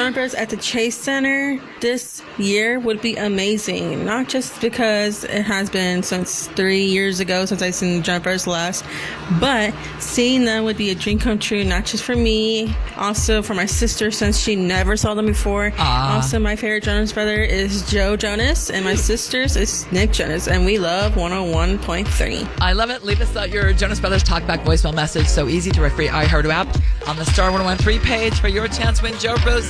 Jonas Brothers at the Chase Center this year would be amazing. Not just because it has been since 3 years ago since I've seen Jonas Brothers last, but seeing them would be a dream come true, not just for me, also for my sister since she never saw them before. Also, my favorite Jonas Brother is Joe Jonas, and my sister's is Nick Jonas, and we love 101.3. I love it. Leave us your Jonas Brothers Talkback voicemail message. So easy to free iHeartRadio app on the Star 101.3 page for your chance to win Joe Bros